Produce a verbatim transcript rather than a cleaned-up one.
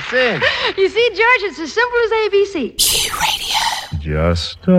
to sing. You see, George, it's as simple as A B C. Q Radio. Just